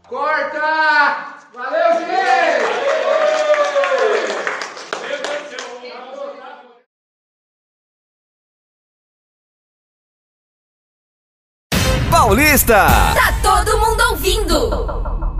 Corta! Valeu, gente! Paulista! Tá todo mundo ouvindo!